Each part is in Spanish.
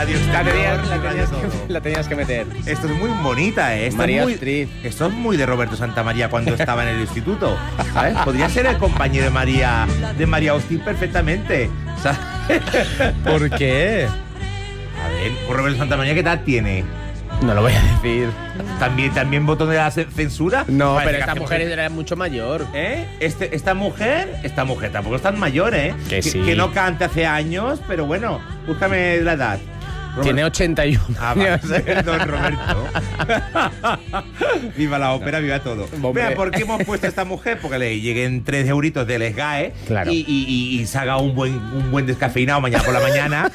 radio la tenías que meter. Esto es muy bonita, ¿eh? Esto es muy de Roberto Santamaría cuando estaba en el instituto, ¿sabes? Podría ser el compañero de María Austin perfectamente, ¿sabes? ¿Por qué? A ver, Roberto Santamaría, ¿qué edad tiene? No lo voy a decir. ¿También botón de la censura? No, Parece pero que esta hace mujer era mucho mayor. ¿Eh? Esta mujer tampoco es tan mayor, ¿eh? Sí. Que no cante hace años, pero bueno, búscame la edad. Tiene 81 años. Don Roberto. Viva la ópera, viva todo. Vea, ¿por qué hemos puesto a esta mujer? Porque le lleguen 3 euritos del SGAE, claro, y se haga un buen descafeinado mañana por la mañana.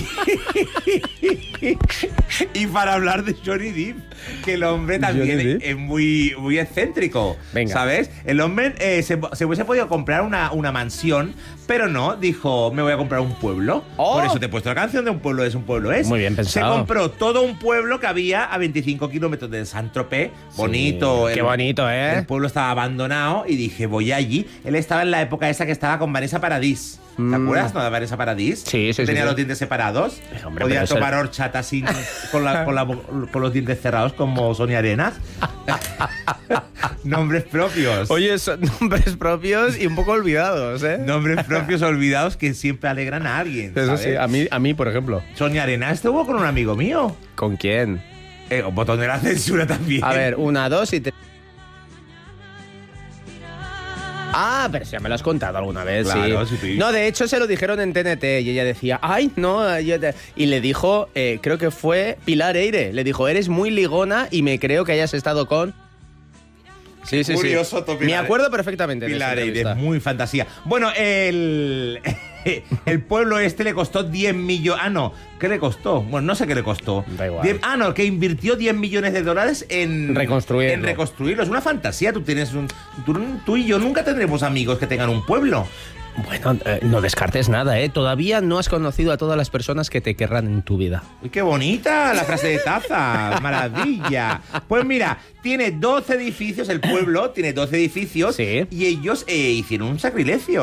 Y para hablar de Johnny Depp, que el hombre también es muy excéntrico. Venga. ¿Sabes? El hombre se hubiese podido comprar una mansión, pero no, dijo, me voy a comprar un pueblo. Por eso te he puesto la canción de Un pueblo es, un pueblo es. Muy bien pensado. Se compró todo un pueblo que había a 25 kilómetros de Saint-Tropez. Bonito. Sí, qué bonito, ¿eh? El pueblo estaba abandonado y dije, voy allí. Él estaba en la época esa que estaba con Vanessa Paradis. ¿Te acuerdas, no, de Vanessa Paradis? Sí. Tenía los dientes separados. Hombre, podía tomar horchata sin, con los dientes cerrados como Sonia Arenas. Nombres propios. Oye, son nombres propios y un poco olvidados, ¿eh? Nombres propios olvidados que siempre alegran a alguien, Eso ¿sabes? sí, a mí, por ejemplo. Sonia Arenas estuvo con un amigo mío. ¿Con quién? Botón de la censura también. A ver, 1, 2 y 3. Ah, pero ya me lo has contado alguna vez, claro, sí. No, de hecho se lo dijeron en TNT y ella decía, ay, no, y le dijo, creo que fue Pilar Eire, le dijo, eres muy ligona y me creo que hayas estado con... Sí. Curioso, me acuerdo perfectamente de Pilar esa Eire, entrevista. muy fantasía. Bueno, el pueblo este le costó 10 millones... Ah, no, ¿qué le costó? Bueno, no sé qué le costó. Da igual. Que invirtió 10 millones de dólares en reconstruirlo. Es una fantasía. Tú y yo nunca tendremos amigos que tengan un pueblo. Bueno, no descartes nada, ¿eh? Todavía no has conocido a todas las personas que te querrán en tu vida. Uy, qué bonita la frase de Taza. Maravilla. Pues mira, tiene 12 edificios, el pueblo tiene 12 edificios. Sí. Y ellos hicieron un sacrilegio.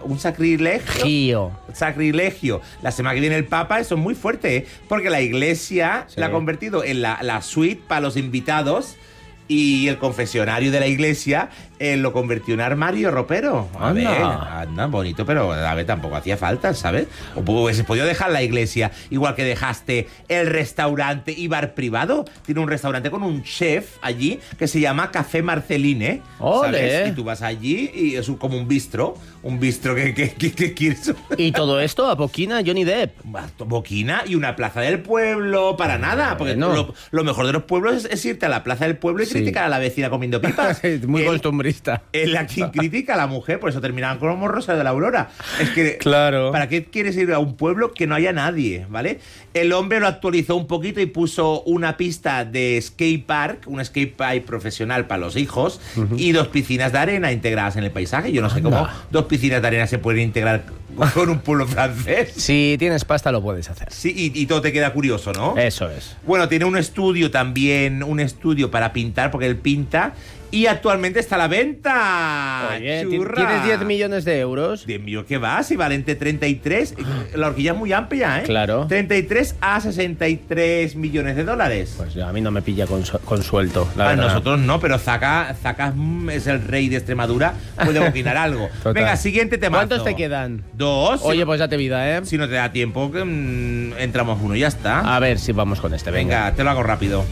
Sacrilegio. La semana que viene el Papa, eso es muy fuerte, ¿eh? Porque la iglesia la ha convertido en la suite para los invitados. Y el confesionario de la iglesia lo convirtió en armario ropero. Anda, bonito, pero a ver, tampoco hacía falta, ¿sabes? O hubiese podido dejar la iglesia, igual que dejaste el restaurante y bar privado. Tiene un restaurante con un chef allí que se llama Café Marceline, ¿sabes? Y tú vas allí y es como un bistro que quieres. Y todo esto a Boquina, Johnny Depp. Boquina y una plaza del pueblo, para nada, porque lo mejor de los pueblos es irte a la plaza del pueblo y criticar a la vecina comiendo pipas. Muy costumbrista. Él a quien critica a la mujer, por eso terminaban con los morros de la Aurora. Es que, claro. ¿Para qué quieres ir a un pueblo que no haya nadie, ¿vale? El hombre lo actualizó un poquito y puso una pista de skate park, un skate park profesional para los hijos, y 2 piscinas de arena integradas en el paisaje. Yo no sé cómo 2 piscinas de arena se pueden integrar con un pueblo francés. Si tienes pasta lo puedes hacer. Sí, y todo te queda curioso, ¿no? Eso es. Bueno, tiene un estudio también, para pintar, porque él pinta. Y actualmente está a la venta. Oye, churra. ¿tienes 10 millones de euros? 10 millones, ¿qué va? Si vale entre 33... La horquilla es muy amplia, ¿eh? Claro. 33 a 63 millones de dólares. Pues a mí no me pilla con suelto, la verdad. Nosotros no, pero Zaka es el rey de Extremadura, puede opinar algo. Total. Venga, siguiente tema. ¿Cuántos te quedan? 2. Oye, pues date vida, ¿eh? Si no te da tiempo, entramos uno y ya está. A ver si vamos con este, venga. Te lo hago rápido.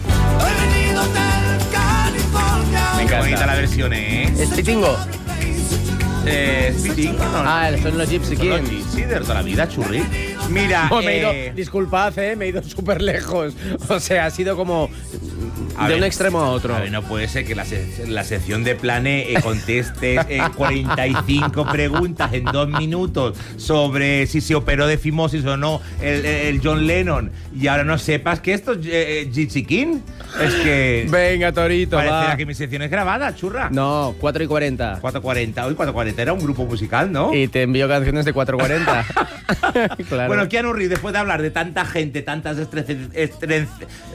Me encanta. Bonita la versión, ¿eh? ¿Es Pitingo? Pitingo, no. Son los Gypsy Kings. Los Gypsy de toda la vida, churri. Mira, disculpad, me he ido súper lejos. O sea, ha sido como de un extremo a otro. A ver, no puede ser que la sección de Plane contestes 45 preguntas en 2 minutos sobre si se operó de fimosis o no el John Lennon y ahora no sepas que esto es Gypsy King. Es que... Venga, Torito, parecerá que mi sección es grabada, churra. No, 4:40. 4:40. Hoy 4:40 era un grupo musical, ¿no? Y te envío canciones de 4:40. Claro. Bueno, Keanu Reeves, después de hablar de tanta gente, tantas